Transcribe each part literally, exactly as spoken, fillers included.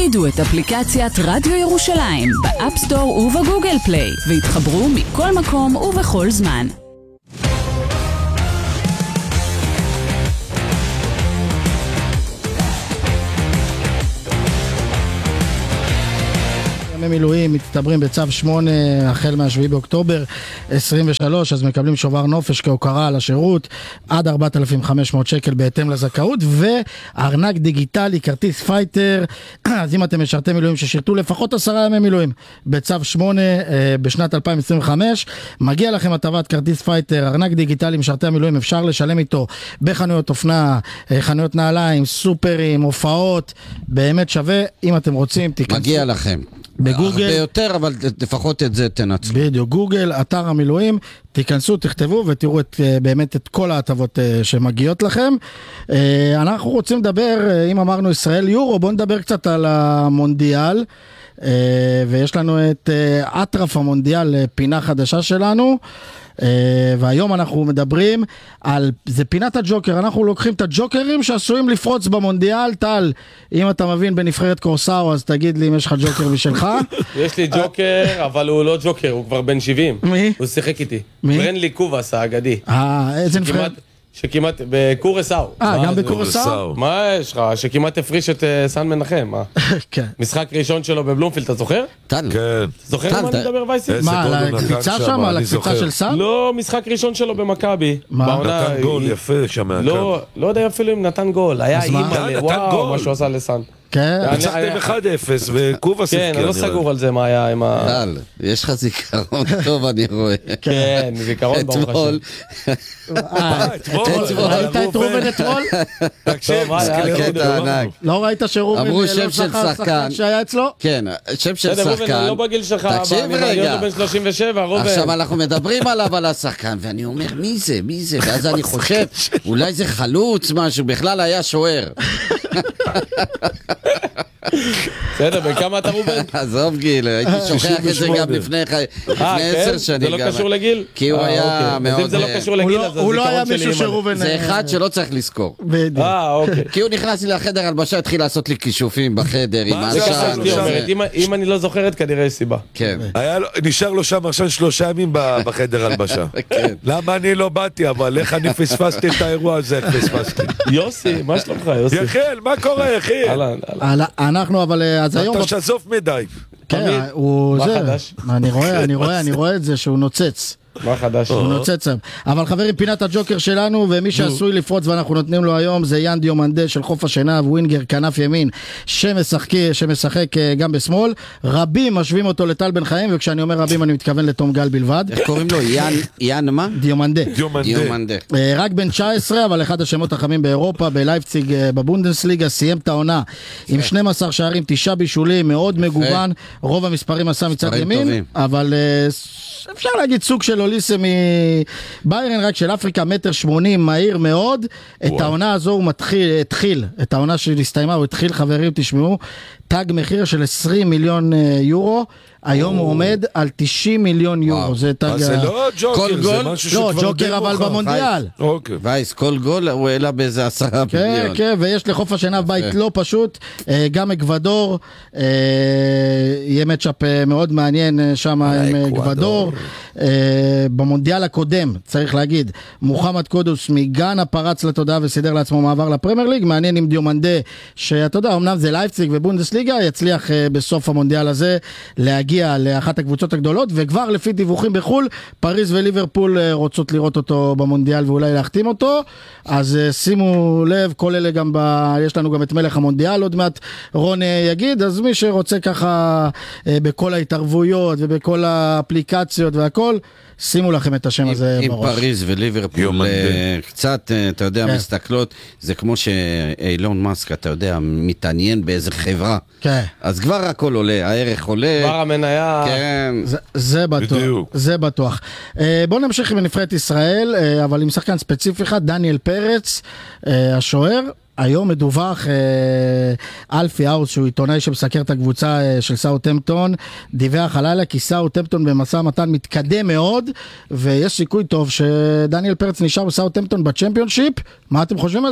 הורידו את אפליקציית רדיו ירושלים באפסטור ובגוגל פליי והתחברו מכל מקום ובכל זמן. מילואים מצטברים בצו שמונה החל מהשביעי באוקטובר עשרים ושלוש, אז מקבלים שובר נופש כהוקרה על השירות עד ארבעת אלפים וחמש מאות שקל בהתאם לזכאות, וארנק דיגיטלי, כרטיס פייטר. אז אם אתם משרתי מילואים ששירתו לפחות עשרה ימי מילואים בצו שמונה בשנת אלפיים עשרים וחמש, מגיע לכם הטבת כרטיס פייטר, ארנק דיגיטלי. משרתי המילואים אפשר לשלם איתו בחנויות אופנה, חנויות נעליים, סופרים, הופעות, באמת שווה. אם אתם רוצים תיכנסו, מגיע לכם בגוגל, הרבה יותר, אבל לפחות את זה תנצלו. בדיוק, גוגל, אתר המילואים, תיכנסו, תכתבו ותראו את, באמת את כל ההטבות שמגיעות לכם. אנחנו רוצים לדבר, אם אמרנו ישראל יורו, בואו נדבר קצת על המונדיאל, ויש לנו את אטרף המונדיאל, פינה חדשה שלנו, והיום אנחנו מדברים על, זה פינת הג'וקר. אנחנו לוקחים את הג'וקרים שעשויים לפרוץ במונדיאל. טל, אם אתה מבין בנבחרת קורסאו, אז תגיד לי אם יש לך ג'וקר משלך. יש לי ג'וקר, אבל הוא לא ג'וקר, הוא כבר בן שבעים. מי? הוא שיחק איתי. מי? ברנלי קובס האגדי. אה, איזה נבחרת? שכמעט, בקורסאו. אה, גם בקורסאו? מה יש לך? שכמעט הפריש את סן מנחם, מה? כן. משחק ראשון שלו בבלומפילד, אתה זוכר? טל. כן. זוכר על מה אני מדבר, וייסי? מה, על הקפיצה שם? על הקפיצה של סן? לא, משחק ראשון שלו במכבי. נתן גול יפה שם מהקו. לא, לא יודע אפילו אם נתן גול. היה אימא, וואו, מה שהוא עשה לסן. כן. ניצחתם אחד אפס וקובה ספקי. כן, אני לא סגור על זה מה היה עם ה... טל, יש לך זיכרון טוב, אני רואה. כן, זיכרון ברוך השם. אתמול. ראית את רובן אתמול? תקשיב, קטע ענק. לא ראית שרובן אמרו לא שם של שחר שחקן שהיה אצלו? כן, שם של בסדר, רובן, שחקן. אני לא בגיל שלך, תקשיב אני רגע. בן שלושים ושבע, רובן. עכשיו אנחנו מדברים עליו על השחקן, ואני אומר, מי זה, מי זה? ואז אני חושב, אולי זה חלוץ משהו, בכלל היה שוער. בסדר, בכמה אתה רובן? עזוב גיל, הייתי שוכח את זה גם לפני עשר שנים. זה לא קשור לגיל? כי הוא היה אז מאוד... אם זה לא קשור לגיל, אז הוא לא היה הזיכרון שלי... מישהו שרובן... זה אחד שלא צריך לזכור. בדיוק. אה, אוקיי. כי הוא נכנס לי לחדר הלבשה, התחיל לעשות לי כישופים בחדר עם זה העשן. ככה אשתי אומרת, אם- אם אני לא זוכרת, כנראה יש סיבה. כן. היה לו- נשאר לו שם עכשיו שלושה ימים ב- בחדר הלבשה. כן. למה אני לא באתי, אבל איך אני פספסתי את האירוע הזה, איך פספסתי. יוסי, מה שלומך, יוסי? יחיל, מה קורה, יחיל? אהלן, אהלן. אנחנו אבל אז היום... אתה שזוף מדי. כן, הוא מה זה... חדש? אני רואה, אני רואה, אני רואה את זה שהוא נוצץ. מה חדש? הוא נוצץ שם. אבל חברים, פינת הג'וקר שלנו, ומי שעשוי לפרוץ ואנחנו נותנים לו היום זה יאן דיומנדה של חוף השנהב, ווינגר, כנף ימין, שמשחק, שמשחק גם בשמאל. רבים משווים אותו לטל בן חיים, וכשאני אומר רבים אני מתכוון לתום גל בלבד. איך קוראים לו? יאן, יאן מה? דיומנדה. דיומנדה. דיומנדה. רק בן תשע עשרה, אבל אחד השמות החמים באירופה, בלייפציג בבונדסליגה, סיים את העונה עם שנים עשר שערים, תשעה בישולים, מאוד מגוון, רוב המספרים עשה מצד ימין, אבל אפשר להגיד סוג של אוליסה מביירן, רק של אפריקה, מטר שמונים, מהיר מאוד. את העונה הזו הוא מתחיל, התחיל, את העונה שהסתיימה, הוא התחיל, חברים, תשמעו, תג מחיר של עשרים מיליון יורו, היום הוא עומד על תשעים מיליון יורו. זה תג... אז זה לא ג'וקר, זה משהו שכבר... לא, ג'וקר אבל במונדיאל. אוקיי. וייס, כל גול הוא העלה באיזה עשרה כן, מיליון. כן, ויש לחוף השנהב בית לא פשוט, גם אקוודור, יהיה מצ'אפ מאוד מעניין שם עם אקוודור. במונדיאל הקודם, צריך להגיד, מוחמד קודוס מגאנה פרץ לתודעה וסידר לעצמו מעבר לפרמייר ליג. מעניין עם דיומנדה, שאתה יודע, אמנם זה לייפציג ובונדסליגה, יצליח בסוף המונדיאל הזה להגיע לאחת הקבוצות הגדולות, וכבר לפי דיווחים בחול, פריז וליברפול רוצות לראות אותו במונדיאל ואולי להחתים אותו. אז שימו לב, כל אלה גם ב... יש לנו גם את מלך המונדיאל, עוד מעט רון יגיד, אז מי שרוצה ככה בכל ההתערבויות ובכל האפליקציות והכל, שימו לכם את השם הזה עם בראש. פריז וליברפול קצת, אתה יודע, מסתכלות, זה כמו שאילון מאסק, אתה יודע, מתעניין באיזה חברה. כן. אז כבר הכל עולה, הערך עולה. כבר המניה... כן. זה בטוח, זה בטוח. בואו נמשיך עם נבחרת ישראל, אבל עם שחקן ספציפי אחד, דניאל פרץ, השוער. היום מדווח אלפי האוס, שהוא עיתונאי שמסקר את הקבוצה של סאות'המפטון, דיווח הלילה כי סאות'המפטון במשא ומתן מתקדם מאוד, ויש סיכוי טוב שדניאל פרץ נשאר בסאות'המפטון בצ'מפיונשיפ. מה אתם חושבים על זה?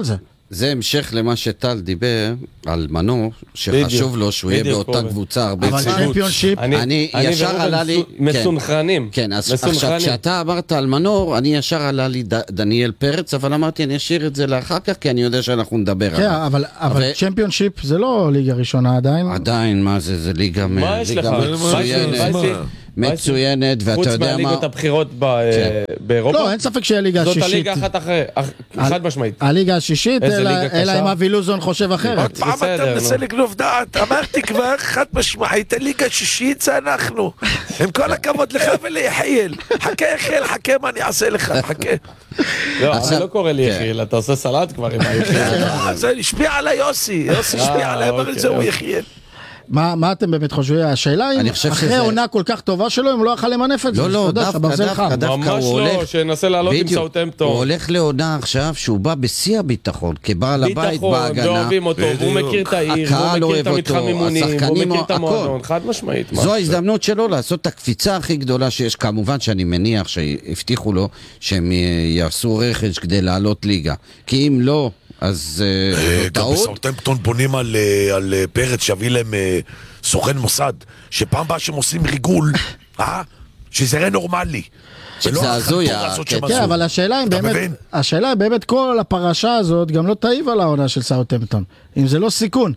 זה המשך למה שטל דיבר על מנור, שחשוב לו שהוא יהיה באותה קבוצה הרבה אבל צ'מפיונשיפ, אני ישר עלה לי... מסונכרנים. כן, אז עכשיו כשאתה אמרת על מנור, אני ישר עלה לי דניאל פרץ, אבל אמרתי אני אשאיר את זה לאחר כך, כי אני יודע שאנחנו נדבר עליו. כן, אבל צ'מפיונשיפ זה לא ליגה ראשונה עדיין. עדיין, מה זה? זה ליגה מצוינת. מצוינת, ואתה יודע מה... חוץ מהליגות הבחירות באירופה? לא, אין ספק שהיא הליגה השישית. זאת הליגה אחת אחרי, חד משמעית. הליגה השישית, אלא אם אבי לוזון חושב אחרת. עוד פעם אתה מנסה לגנוב דעת, אמרתי כבר חד משמעית, הליגה השישית זה אנחנו. עם כל הכבוד לך וליחיאל. חכה יחיאל, חכה מה אני אעשה לך, חכה. לא, אני לא קורא לי יחיאל, אתה עושה סלט כבר עם היחיאל. זה השפיע עלי יוסי, יוסי השפיע עלי, אמר זהו יחיאל. מה, מה אתם באמת חושבים? השאלה אם אחרי עונה כל כך טובה שלו, אם לא יכל למנף את זה. לא, לא, דווקא, דווקא, דווקא, ממש לא, שנסה לעלות עם סאוטהמפטון. הוא הולך לעונה עכשיו שהוא בא בשיא הביטחון, כבעל הבית בהגנה. ביטחון, ואוהבים אותו, והוא מכיר את העיר, והוא מכיר את המתחם אימונים, והוא מכיר את המועדון, חד משמעית. זו ההזדמנות שלו לעשות את הקפיצה הכי גדולה שיש, כמובן שאני מניח שהבטיחו לו שהם יעשו רכש כדי לעלות ליגה. כי אם לא... אז גם בסאוטהמפטון בונים על פרץ שיביא להם סוכן מוסד, שפעם באה שהם עושים ריגול, שזה יראה נורמלי. זה הזוי. כן, אבל השאלה אם באמת, השאלה אם באמת כל הפרשה הזאת גם לא תעיב על העונה של סאוטהמפטון. אם זה לא סיכון.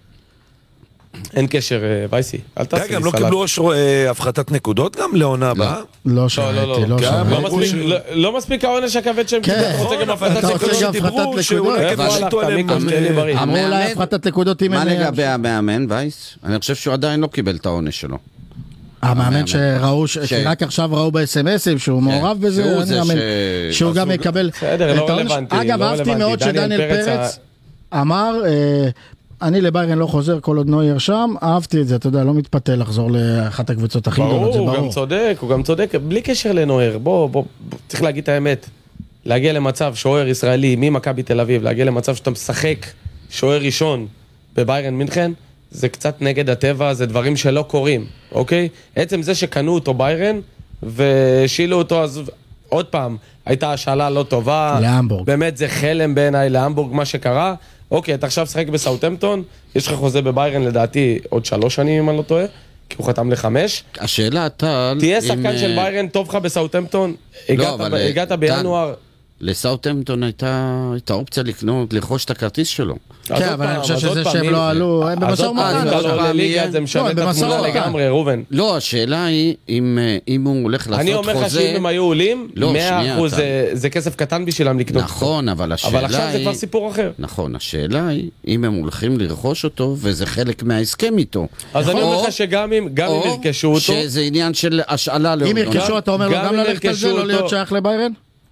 אין קשר, וייסי, אל תעשי לי סלט. גם לא קיבלו הפחתת נקודות גם לעונה הבאה? לא שמעתי, לא שמעתי. לא מספיק העונש הכבד שהם קיבלו, אתה רוצה גם הפחתת נקודות, דיברו שאולי כדור שיתו עליהם. אמרו אולי הפחתת נקודות אם... מה לגבי המאמן, וייס? אני חושב שהוא עדיין לא קיבל את העונש שלו. המאמן שראו, שרק עכשיו ראו ב-אס-אם-אסים שהוא מעורב בזה, שהוא גם יקבל את העונש. אגב, אהבתי מאוד שדניאל פרץ אמר... אני לביירן לא חוזר כל עוד נויר שם, אהבתי את זה, אתה יודע, לא מתפתה לחזור לאחת הקבוצות הכי גדולות, זה ברור. הוא גם צודק, הוא גם צודק, בלי קשר לנויר, בוא, בוא, צריך להגיד את האמת, להגיע למצב שוער ישראלי ממכבי תל אביב, להגיע למצב שאתה משחק שוער ראשון בביירן מינכן, זה קצת נגד הטבע, זה דברים שלא קורים, אוקיי? עצם זה שקנו אותו ביירן, ושילו אותו, אז עוד פעם, הייתה השאלה לא טובה, להמבורג. באמת זה חלם בעיניי להמבורג מה שקרה, אוקיי, אתה עכשיו שחק בסאוטהמפטון, יש לך חוזה בביירן לדעתי עוד שלוש שנים אם אני לא טועה, כי הוא חתם לחמש. השאלה, טל... תהיה שחקן של ביירן, טוב לך בסאוטהמפטון, הגעת בינואר... לסאוטהמפטון הייתה אופציה לקנות, לרכוש את הכרטיס שלו. כן, אבל אני חושב שזה שהם לא עלו, הם במשא ומתן. אז עוד פעם לליגה, זה משנה את התמונה לגמרי, רובן. לא, השאלה היא, אם הוא הולך לעשות חוזה... אני אומר לך שאם הם היו עולים, מאה אחוז זה כסף קטן בשבילם לקנות. נכון, אבל השאלה היא... אבל עכשיו זה כבר סיפור אחר. נכון, השאלה היא, אם הם הולכים לרכוש אותו, וזה חלק מההסכם איתו. אז אני אומר לך שגם אם ירכשו אותו... או שזה עניין של השאלה אם ירכשו, אתה אומר לו גם ללכת על זה, לא להיות שייך לביירן?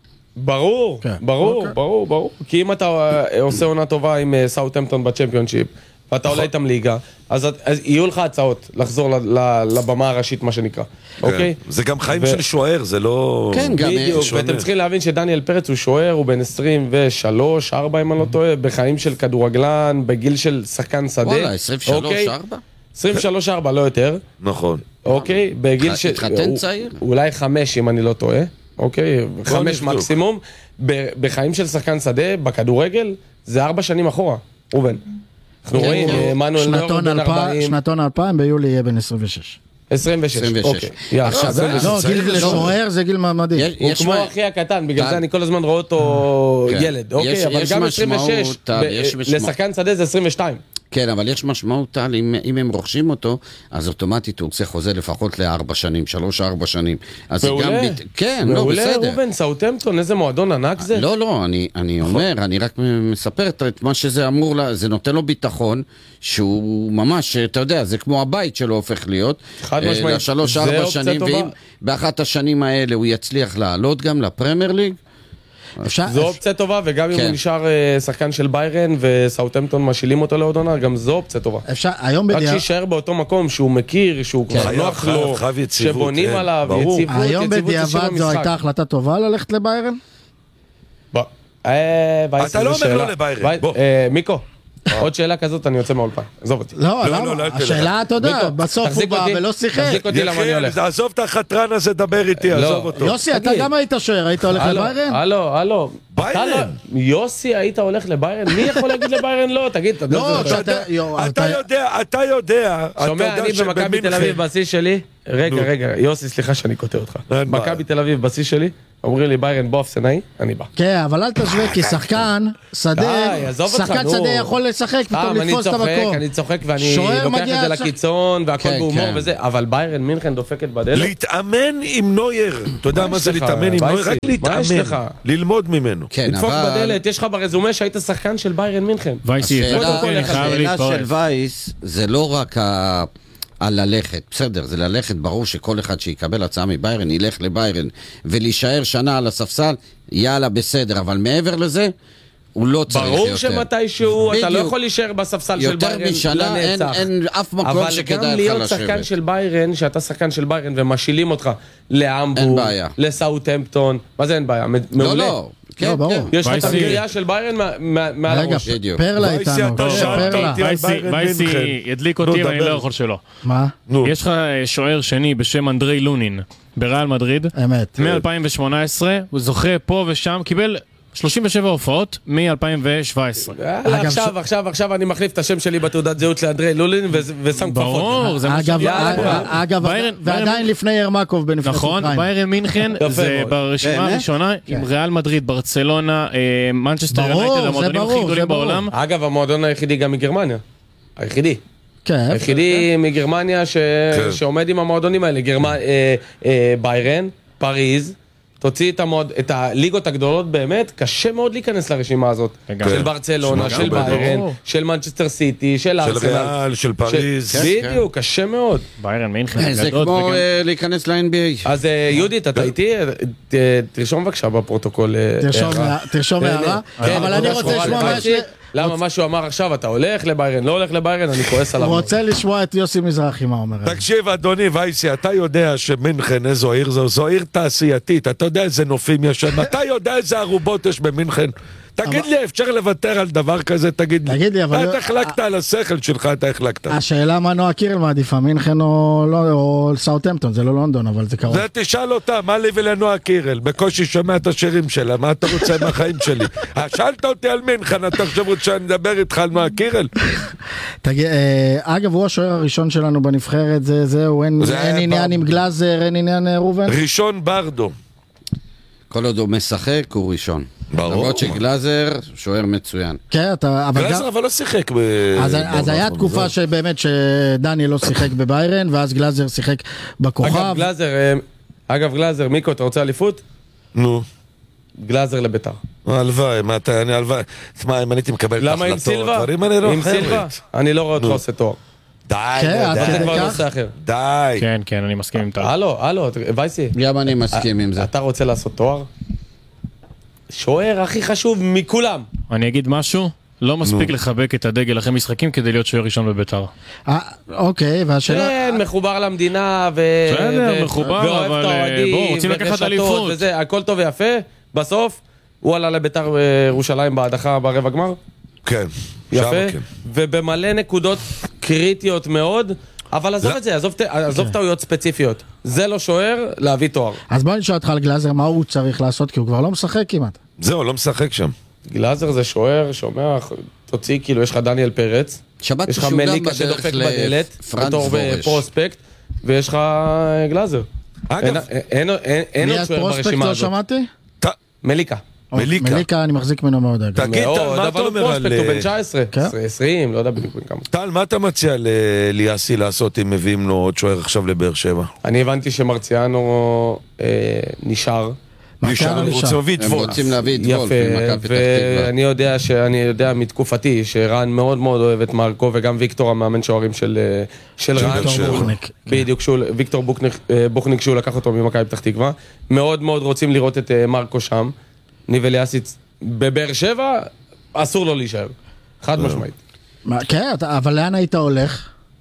ברור, ברור, ברור, ברור. כי אם אתה עושה עונה טובה עם סאוטהמפטון בצ'מפיונשיפ, ואתה עולה איתם ליגה, אז יהיו לך הצעות לחזור לבמה הראשית, מה שנקרא. אוקיי? זה גם חיים של שוער, זה לא... כן, גם... בדיוק, ואתם צריכים להבין שדניאל פרץ הוא שוער, הוא בן עשרים ושלוש, ארבע אם אני לא טועה, בחיים של כדורגלן, בגיל של שחקן שדה. וואלה, עשרים ושלוש, ארבע? עשרים ושלוש, ארבע, לא יותר. נכון. אוקיי? בגיל של... התחתן צעיר? אולי חמש אם אני לא טועה. אוקיי, חמש מקסימום, בחיים של שחקן שדה, בכדורגל, זה ארבע שנים אחורה, רובן. אנחנו רואים, מנואל נויר בן ארבעים. שנתון אלפיים, ביולי יהיה בן עשרים ושש. עשרים ושש, אוקיי. עכשיו, לא, גיל לשוער זה גיל מעמדי. הוא כמו אחי הקטן, בגלל זה אני כל הזמן רואה אותו ילד, אוקיי? אבל גם עשרים ושש, לשחקן שדה זה עשרים ושתיים. כן, אבל יש משמעות, טל, אם, אם הם רוכשים אותו, אז אוטומטית הוא רוצה חוזה לפחות לארבע שנים, שלוש, ארבע שנים. אז מעולה. זה גם... בת... כן, לא, בסדר. מעולה, רובן, סאוטהמפטון, איזה מועדון ענק זה? לא, לא, אני, אני אומר, אני רק מספר את מה שזה אמור, לה, זה נותן לו ביטחון, שהוא ממש, אתה יודע, זה כמו הבית שלו הופך להיות. חד משמעית. לשלוש, ארבע שנים, ואם באחת השנים האלה הוא יצליח לעלות גם לפרמייר ליג, זו אופציה טובה, וגם אם הוא נשאר שחקן של ביירן וסאוטהמפטון משילים אותו לעוד עונה, גם זו אופציה טובה. רק שישאר באותו מקום שהוא מכיר, שהוא כבר נוח לו, שבונים עליו, יציבות, היום בדיעבד זו הייתה החלטה טובה ללכת לביירן? אתה לא אומר לא לביירן, מיקו, עוד שאלה כזאת, אני יוצא מהאולפן. עזוב אותי. לא, למה? השאלה, אתה יודע, בסוף הוא בא ולא שיחק. תחזיק אותי למה אני הולך. עזוב את החתרן הזה, דבר איתי, עזוב אותו. יוסי, אתה גם היית שוער, היית הולך לביירן? הלו, הלו. ביירן? יוסי, היית הולך לביירן? מי יכול להגיד לביירן לא? תגיד, אתה לא, אתה יודע, אתה יודע. שומע, אני במכבי תל אביב בשיא שלי. רגע, רגע, יוסי, סליחה שאני קוטע אותך. מכבי תל אביב בשיא שלי. אומרים לי ביירן בוא אפסנאי, אני בא. כן, אבל אל תשווה, כי שחקן שדה, שחקן שדה יכול לשחק פתאום לתפוס את המקום. אני צוחק ואני לוקח את זה לקיצון והכל בהומור וזה, אבל ביירן מינכן דופקת בדלת. להתאמן עם נויר, אתה יודע מה זה להתאמן עם נויר? רק להתאמן, ללמוד ממנו. לדפוק בדלת, יש לך ברזומה שהיית שחקן של ביירן מינכן. השאלה של וייס זה לא רק ה... על ללכת, בסדר, זה ללכת, ברור שכל אחד שיקבל הצעה מביירן, ילך לביירן, ולהישאר שנה על הספסל, יאללה, בסדר, אבל מעבר לזה, הוא לא צריך יותר. ברור שמתישהו, אתה לא יכול להישאר בספסל של ביירן יותר משנה, אין אף מקום שכדאי לך לשבת. אבל גם להיות שחקן של ביירן, שאתה שחקן של ביירן, ומשילים אותך לאמבורג, לסאוטהמפטון, מה זה אין בעיה? מעולה. לא, לא. כן, כן. יש לך את המקריאה של ביירן מעל הראש. פרלה איתנו. וייסי ידליק אותי ואני לא יכול שלא. מה? יש לך שוער שני בשם אנדרי לונין בריאל מדריד. אמת. מ-אלפיים שמונה עשרה, הוא זוכה פה ושם, קיבל שלושים ושבע הופעות מ-אלפיים שבע עשרה. עכשיו, עכשיו, עכשיו אני מחליף את השם שלי בתעודת זהות לאנדרי לולין ושם כפפות. ברור, זה מה שהיה. אגב, ועדיין לפני ירמקוב בנבחרת אוקראינה. נכון, ביירן מינכן זה ברשימה הראשונה עם ריאל מדריד, ברצלונה, מנצ'סטר יונייטד, המועדונים הכי גדולים בעולם. אגב, המועדון היחידי גם מגרמניה. היחידי. היחידי מגרמניה שעומד עם המועדונים האלה. ביירן, פריז. תוציא את, המוד, את הליגות הגדולות באמת, קשה מאוד להיכנס לרשימה הזאת. של ברצלונה, של ביירן, של מנצ'סטר סיטי, של ארסנל. של ריאל, של פריז. בדיוק, קשה מאוד. ביירן מינכן. זה כמו להיכנס ל-אן בי איי. אז יהודית, אתה איתי? תרשום בבקשה בפרוטוקול. תרשום הערה. אבל אני רוצה לשמוע מה... למה מה שהוא אמר עכשיו, אתה הולך לביירן, לא הולך לביירן, אני כועס עליו. הוא רוצה לשמוע את יוסי מזרחי, מה אומר? תקשיב, אדוני וייסי, אתה יודע שמינכן איזו עיר זו, זו עיר תעשייתית, אתה יודע איזה נופים יש שם, אתה יודע איזה ערובות יש במינכן. תגיד לי, אפשר לוותר על דבר כזה, תגיד לי. תגיד לי, אבל... אתה החלקת על השכל שלך, אתה החלקת. השאלה מה נועה קירל מעדיפה, מינכן או סאוטהמפטון, זה לא לונדון, אבל זה קרוב. זה תשאל אותה, מה לי ולנועה קירל? בקושי שומע את השירים שלה, מה אתה רוצה מהחיים שלי? שאלת אותי על מינכן, אתה חושב שאני מדבר איתך על נועה קירל? אגב, הוא השוער הראשון שלנו בנבחרת, זהו, אין עניין עם גלאזר, אין עניין ראובן? ראשון ברדו. כל עוד הוא משחק, הוא ראשון. למרות שגלאזר שוער מצוין. כן, אתה... גלאזר אבל לא שיחק ב... אז היה תקופה שבאמת שדני לא שיחק בביירן, ואז גלאזר שיחק בכוכב. אגב, גלאזר, אגב, גלאזר, מיקו, אתה רוצה אליפות? נו. גלאזר לביתר. הלוואי, מה אתה... אני הלוואי... תשמע, אם אני הייתי מקבל את ההחלטות... למה עם סילבה? דברים אני לא עם סילבה? אני לא רואה אותך עושה תואר. די, די. זה כבר נושא אחר. די. כן, כן, אני מסכים עם תואר. הלו, הלו, וייסי. גם אני מסכים עם זה. אתה רוצה לעשות תואר? שוער הכי חשוב מכולם. אני אגיד משהו, לא מספיק לחבק את הדגל אחרי משחקים כדי להיות שוער ראשון בביתר. אוקיי, והשאלה... כן, מחובר למדינה ו... בסדר, מחובר, אבל בואו, רוצים לקחת אליפות. הכל טוב ויפה, בסוף הוא עלה לביתר ירושלים בהדחה ברבע גמר. כן. יפה, ובמלא נקודות קריטיות מאוד. אבל עזוב את זה, עזוב טעויות ספציפיות. זה לא שוער להביא תואר. אז בוא נשאל אותך על גלאזר, מה הוא צריך לעשות? כי הוא כבר לא משחק כמעט. זהו, לא משחק שם. גלאזר זה שוער, שומע, תוציא, כאילו, יש לך דניאל פרץ, יש לך מליקה שדופק בדלת, בתור פרוספקט, ויש לך גלאזר. אגב, אין עוד שוער ברשימה הזאת. לא שמעתי? מליקה. מליקה. מליקה, אני מחזיק ממנו מאוד. תגיד, טל, מה אתה אומר על... הוא בן תשע עשרה, עשרים, לא יודע בדיוק בן כמה. טל, מה אתה מציע ליאסי לעשות אם מביאים לו עוד שוער עכשיו לבאר שבע? אני הבנתי שמרציאנו נשאר. נשאר, הוא רוצה להביא את וולף. רוצים להביא את וולף. יפה, ואני יודע שאני יודע מתקופתי שרן מאוד מאוד אוהב את מרקו, וגם ויקטור המאמן שוערים של רן. בדיוק, ויקטור בוכניק שהוא לקח אותו ממכבי פתח תקווה. מאוד מאוד רוצים לראות את מרקו שם. ניבל יאסיץ בבאר שבע, אסור לו להישאר. חד משמעית. כן, אבל לאן היית הולך?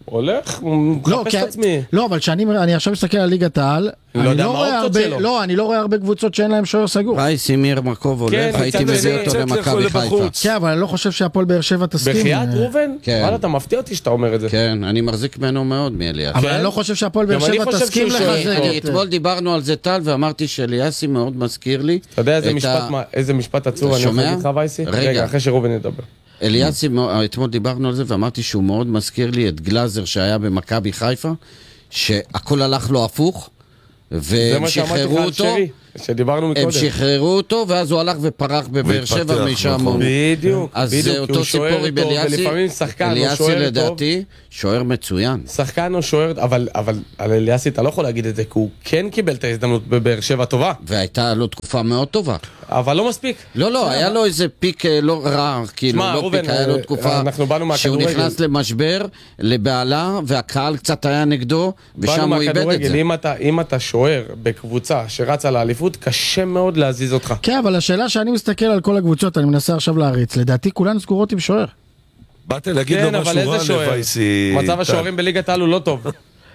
הולך, הוא מחפש את עצמי. לא, אבל כשאני עכשיו מסתכל על ליגת העל, לא, אני לא רואה הרבה קבוצות שאין להם שוער סגור. רייסי מיר מקוב הולך, הייתי מביא אותו למכבי חיפה. כן, אבל אני לא חושב שהפועל באר שבע תסכים. בחיית ראובן? וואלה, אתה מפתיע אותי שאתה אומר את זה. כן, אני מחזיק ממנו מאוד מאליאסי. אבל אני לא חושב שהפועל באר שבע תסכים לחזק. אתמול דיברנו על זה טל ואמרתי שאליאסי מאוד מזכיר לי. אתה יודע איזה משפט עצוב אני יכול להגיד לך וייסי? רגע, אחרי שרובן ידבר. אליאסי, אתמול דיברנו על זה ואמרתי שהוא מאוד מזכיר לי את גלאזר שהיה במכבי חיפה, שהכל הלך לו הפוך, והם שחררו אותו, שדיברנו מקודם. הם שחררו אותו, ואז הוא הלך ופרח בבאר שבע משם. בדיוק, אז זה אותו סיפור עם אליאסי. אליאסי לדעתי, שוער מצוין. שחקן או שוער, אבל על אליאסי אתה לא יכול להגיד את זה, כי הוא כן קיבל את ההזדמנות בבאר שבע טובה. והייתה לו תקופה מאוד טובה. אבל לא מספיק. לא, לא, היה לו איזה פיק לא רע, כאילו לא פיק, היה לו תקופה שהוא נכנס למשבר, לבעלה, והקהל קצת היה נגדו, ושם הוא איבד את זה. אם אתה שוער בקבוצה שרצה לאליפות, קשה מאוד להזיז אותך. כן, אבל השאלה שאני מסתכל על כל הקבוצות, אני מנסה עכשיו להריץ, לדעתי כולן סגורות עם שוער. באתי להגיד לו משהו רע לבייסי. מצב השוערים בליגת העל הוא לא טוב.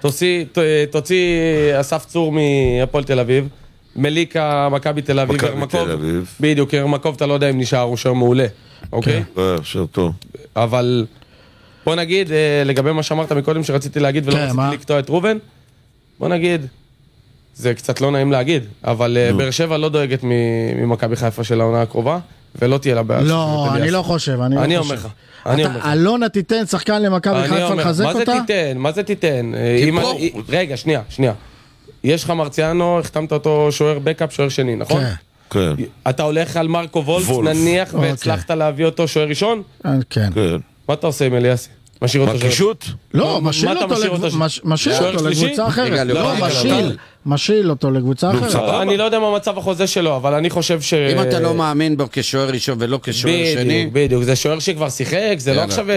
תוציא אסף צור מהפועל תל אביב, מליקה, מכבי תל אביב, ירמקוב. בדיוק, ירמקוב אתה לא יודע אם נשאר, הוא שוער מעולה. אוקיי? שוער טוב. אבל בוא נגיד, לגבי מה שאמרת מקודם שרציתי להגיד ולא רציתי לקטוע את רובן, בוא נגיד, זה קצת לא נעים להגיד, אבל באר שבע לא דואגת ממכבי חיפה של העונה הקרובה, ולא תהיה לה בעיה. לא, אני לא חושב, אני לא חושב. אלונה תיתן שחקן למכבי חיפה לחזק אותה? מה זה תיתן? מה זה תיתן? רגע, שנייה, שנייה. יש לך מרציאנו, החתמת אותו שוער בקאפ, שוער שני, נכון? כן. אתה הולך על מרקו וולף, נניח, והצלחת להביא אותו שוער ראשון? כן. מה אתה עושה עם אליאסי? משאיר אותו בקישוט? לא, משאיר אותו לקבוצה אחרת. לא, משאיר. משאיל אותו לקבוצה אחרת. אני לא יודע מה מצב החוזה שלו, אבל אני חושב ש... אם אתה לא מאמין בו כשוער ראשון ולא כשוער שני... בדיוק, בדיוק. זה שוער שכבר שיחק, זה לא עכשיו...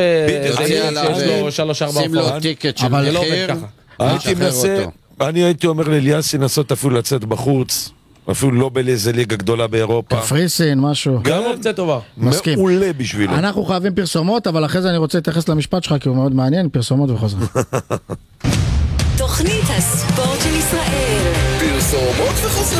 שים לו טיקט של מחיר, אני הייתי אומר לאליאסי לנסות אפילו לצאת בחוץ, אפילו לא באיזה ליגה גדולה באירופה. קפריסין, משהו. גם אופציה טובה. מסכים. מעולה בשבילו. אנחנו חייבים פרסומות, אבל אחרי זה אני רוצה להתייחס למשפט שלך, כי הוא מאוד מעניין, פרסומות וחוזרים. תוכנית הספורט של ישראל. פרסומות וחוזרים.